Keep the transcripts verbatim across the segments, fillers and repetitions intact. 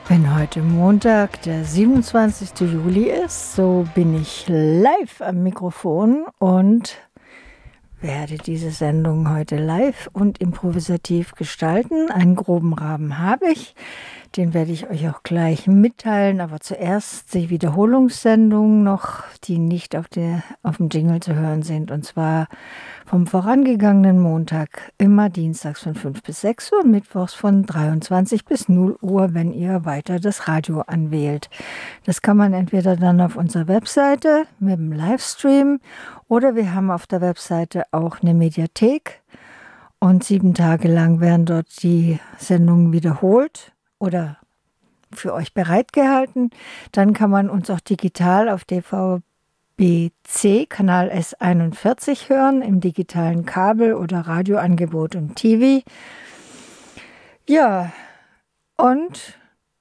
Wenn heute Montag, der siebenundzwanzigste Juli ist, so bin ich live am Mikrofon und werde diese Sendung heute live und improvisativ gestalten. Einen groben Rahmen habe ich, den werde ich euch auch gleich mitteilen, aber zuerst die Wiederholungssendungen noch, die nicht auf, der, auf dem Jingle zu hören sind, und zwar vom vorangegangenen Montag, immer dienstags von fünf bis sechs Uhr und mittwochs von dreiundzwanzig bis null Uhr, wenn ihr weiter das Radio anwählt. Das kann man entweder dann auf unserer Webseite mit dem Livestream oder wir haben auf der Webseite auch eine Mediathek und sieben Tage lang werden dort die Sendungen wiederholt oder für euch bereitgehalten. Dann kann man uns auch digital auf D V B C Kanal S einundvierzig hören, im digitalen Kabel- oder Radioangebot und T V. Ja, und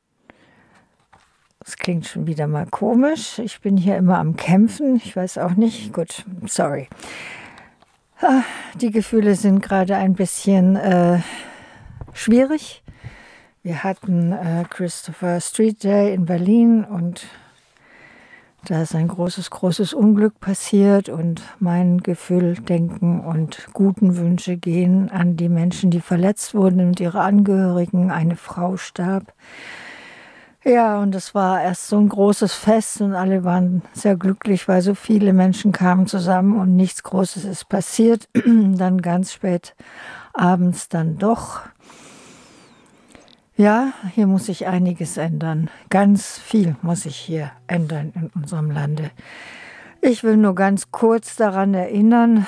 es klingt schon wieder mal komisch. Ich bin hier immer am Kämpfen. Ich weiß auch nicht. Gut, sorry. Die Gefühle sind gerade ein bisschen äh, schwierig. Wir hatten äh, Christopher Street Day in Berlin und da ist ein großes, großes Unglück passiert und mein Gefühl, Denken und guten Wünsche gehen an die Menschen, die verletzt wurden und ihre Angehörigen. Eine Frau starb. Ja, und es war erst so ein großes Fest und alle waren sehr glücklich, weil so viele Menschen kamen zusammen und nichts Großes ist passiert. Dann ganz spät abends dann doch. Ja, hier muss sich einiges ändern. Ganz viel muss sich hier ändern in unserem Lande. Ich will nur ganz kurz daran erinnern,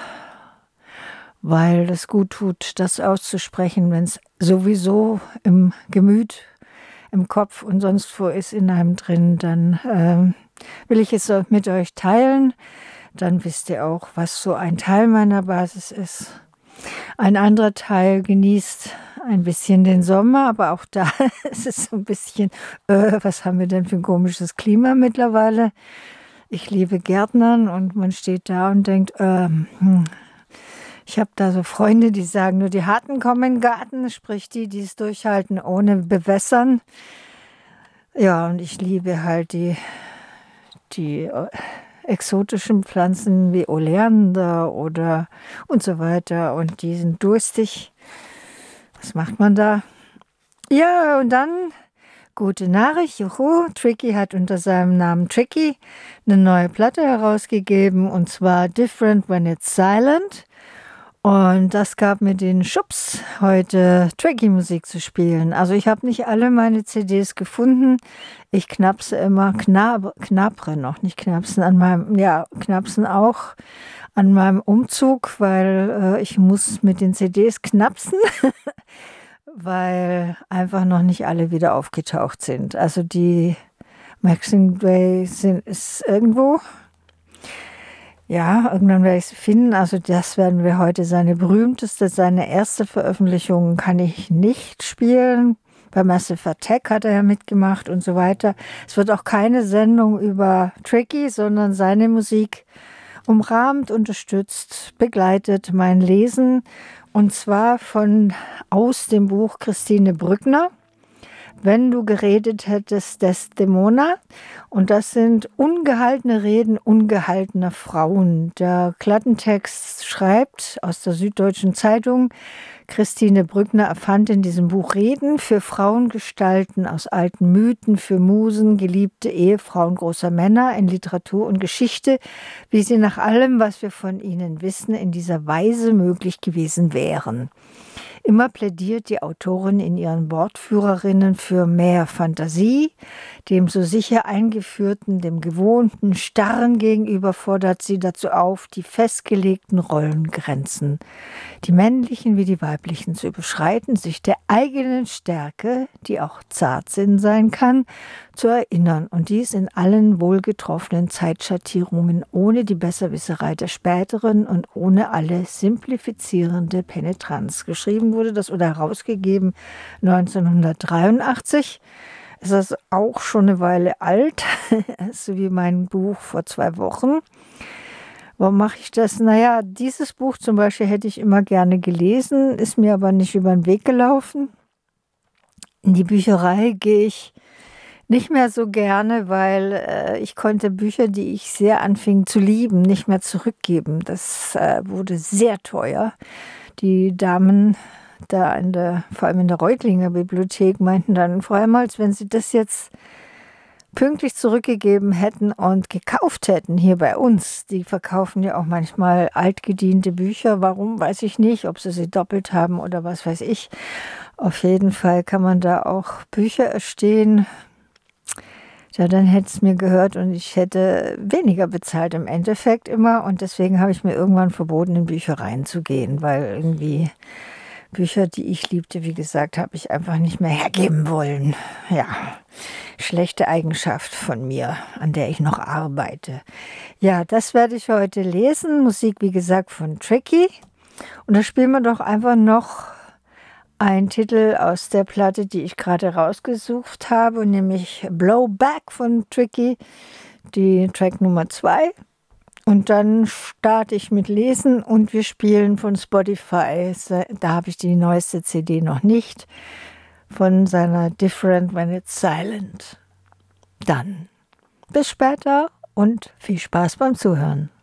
weil es gut tut, das auszusprechen, wenn es sowieso im Gemüt, im Kopf und sonst wo ist in einem drin, dann ähm, will ich es mit euch teilen. Dann wisst ihr auch, was so ein Teil meiner Basis ist. Ein anderer Teil genießt ein bisschen den Sommer, aber auch da ist es so ein bisschen, äh, was haben wir denn für ein komisches Klima mittlerweile? Ich liebe Gärtnern und man steht da und denkt, ähm, hm. Ich habe da so Freunde, die sagen, nur die Harten kommen in den Garten, sprich die, die es durchhalten ohne Bewässern. Ja, und ich liebe halt die, die exotischen Pflanzen wie Oleander oder und so weiter und die sind durstig. Was macht man da? Ja, und dann, gute Nachricht, juhu, Tricky hat unter seinem Namen Tricky eine neue Platte herausgegeben und zwar Different When It's Silent. Und das gab mir den Schubs, heute Tricky-Musik zu spielen. Also ich habe nicht alle meine C Ds gefunden. Ich knapse immer, knab, knapre noch, nicht knapsen, an meinem, ja, knapsen auch an meinem Umzug, weil äh, ich muss mit den C Ds knapsen, weil einfach noch nicht alle wieder aufgetaucht sind. Also die Maxing Way sind, ist irgendwo. Ja, irgendwann werde ich sie finden. Also das werden wir heute, seine berühmteste, seine erste Veröffentlichung kann ich nicht spielen. Bei Massive Attack hat er ja mitgemacht und so weiter. Es wird auch keine Sendung über Tricky, sondern seine Musik umrahmt, unterstützt, begleitet mein Lesen. Und zwar von aus dem Buch Christine Brückner. Wenn du geredet hättest, Desdemona. Und das sind ungehaltene Reden ungehaltener Frauen. Der Klappentext schreibt aus der Süddeutschen Zeitung, Christine Brückner erfand in diesem Buch Reden für Frauengestalten aus alten Mythen, für Musen, geliebte Ehefrauen großer Männer in Literatur und Geschichte, wie sie nach allem, was wir von ihnen wissen, in dieser Weise möglich gewesen wären. Immer plädiert die Autorin in ihren Wortführerinnen für mehr Fantasie, dem so sicher eingeführten, dem gewohnten, starren gegenüber fordert sie dazu auf, die festgelegten Rollengrenzen, die männlichen wie die weiblichen, zu überschreiten, sich der eigenen Stärke, die auch Zartsinn sein kann, zu erinnern und dies in allen wohlgetroffenen Zeitschattierungen ohne die Besserwisserei der späteren und ohne alle simplifizierende Penetranz. Geschrieben wurde das oder herausgegeben neunzehnhundertdreiundachtzig. Es ist auch schon eine Weile alt, so wie mein Buch vor zwei Wochen. Warum mache ich das? Naja, dieses Buch zum Beispiel hätte ich immer gerne gelesen, ist mir aber nicht über den Weg gelaufen. In die Bücherei gehe ich nicht mehr so gerne, weil äh, ich konnte Bücher, die ich sehr anfing zu lieben, nicht mehr zurückgeben. Das äh, wurde sehr teuer. Die Damen da in der, vor allem in der Reutlinger Bibliothek, meinten dann vor allem, als wenn sie das jetzt pünktlich zurückgegeben hätten und gekauft hätten hier bei uns. Die verkaufen ja auch manchmal altgediente Bücher. Warum, weiß ich nicht, ob sie sie doppelt haben oder was weiß ich. Auf jeden Fall kann man da auch Bücher erstehen. Ja, dann hätte es mir gehört und ich hätte weniger bezahlt im Endeffekt immer. Und deswegen habe ich mir irgendwann verboten, in Büchereien zu gehen, weil irgendwie Bücher, die ich liebte, wie gesagt, habe ich einfach nicht mehr hergeben wollen. Ja, schlechte Eigenschaft von mir, an der ich noch arbeite. Ja, das werde ich heute lesen. Musik, wie gesagt, von Tricky. Und da spielen wir doch einfach noch ein Titel aus der Platte, die ich gerade rausgesucht habe, nämlich Blowback von Tricky, die Track Nummer zwei. Und dann starte ich mit Lesen und wir spielen von Spotify. Da habe ich die neueste C D noch nicht, von seiner Different When It's Silent. Dann bis später und viel Spaß beim Zuhören.